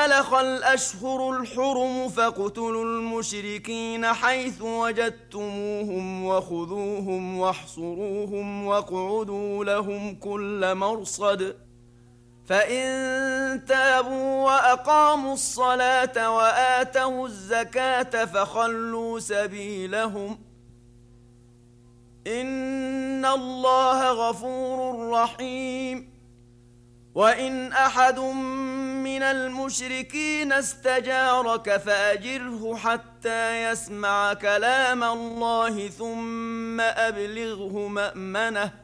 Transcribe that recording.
انسلخ الأشهر الحرم فاقتلوا المشركين حيث وجدتموهم وخذوهم واحصروهم واقعدوا لهم كل مرصد فإن تابوا وأقاموا الصلاة وآتوا الزكاة فخلوا سبيلهم إن الله غفور رحيم. وإن أحد من المشركين استجارك فأجره حتى يسمع كلام الله ثم أبلغه مأمنه